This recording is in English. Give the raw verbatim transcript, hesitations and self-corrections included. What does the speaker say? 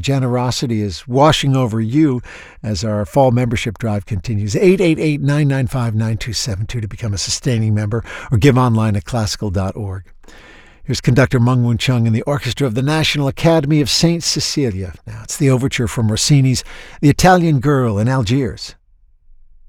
generosity is washing over you as our fall membership drive continues. eight eight eight, nine nine five, nine two seven two to become a sustaining member or give online at classical dot org. Here's conductor Meng Woon Chung and the orchestra of the National Academy of Saint Cecilia. Now it's the overture from Rossini's The Italian Girl in Algiers.